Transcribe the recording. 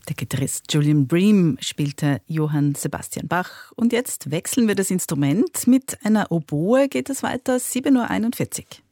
Der Gitarrist Julian Bream spielte Johann Sebastian Bach. Und jetzt wechseln wir das Instrument. Mit einer Oboe geht es weiter, 7:41 Uhr.